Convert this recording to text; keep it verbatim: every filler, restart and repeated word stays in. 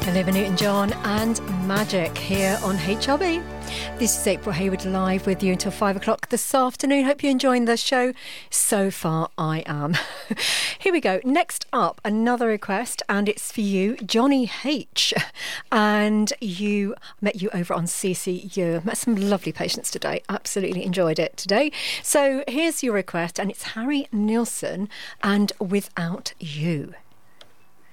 Olivia Newton-John and Magic here on H R B. This is April Hayward live with you until five o'clock this afternoon. Hope you're enjoying the show. So far, I am. Here we go. Next up, another request, and it's for you, Johnny H. And you met you over on C C U. Met some lovely patients today. Absolutely enjoyed it today. So here's your request, and it's Harry Nilsson and Without You.